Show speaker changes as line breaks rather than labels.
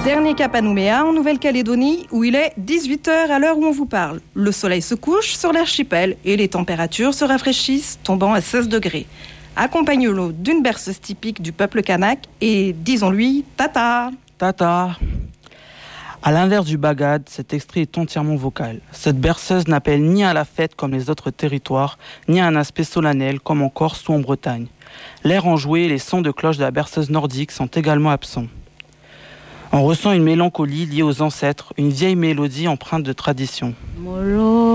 Dernier cap à Nouméa, en Nouvelle-Calédonie, où il est 18h à l'heure où on vous parle. Le soleil se couche sur l'archipel et les températures se rafraîchissent, tombant à 16 degrés. Accompagne-le d'une berceuse typique du peuple kanak et, disons-lui, tata.
Tata. À l'inverse du bagad, cet extrait est entièrement vocal. Cette berceuse n'appelle ni à la fête comme les autres territoires, ni à un aspect solennel comme en Corse ou en Bretagne. L'air enjoué et les sons de cloche de la berceuse nordique sont également absents. On ressent une mélancolie liée aux ancêtres, une vieille mélodie empreinte de tradition.